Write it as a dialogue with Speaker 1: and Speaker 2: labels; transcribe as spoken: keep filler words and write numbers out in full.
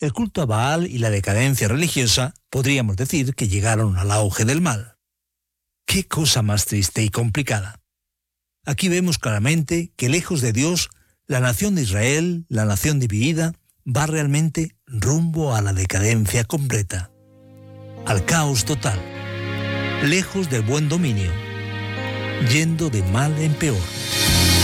Speaker 1: El culto a Baal y la decadencia religiosa podríamos decir que llegaron al auge del mal. ¡Qué cosa más triste y complicada! Aquí vemos claramente que lejos de Dios, la nación de Israel, la nación dividida, va realmente rumbo a la decadencia completa, al caos total, lejos del buen dominio, yendo de mal en peor.